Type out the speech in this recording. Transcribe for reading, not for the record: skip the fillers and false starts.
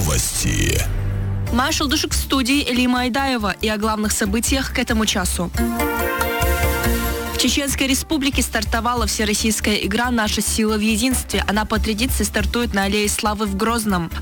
Новости. Майя Шалдушек в студии, Элима Айдаева, и о главных событиях к этому часу. В Чеченской Республике стартовала всероссийская игра «Наша сила в единстве». Она по традиции стартует на Аллее Славы в Грозном.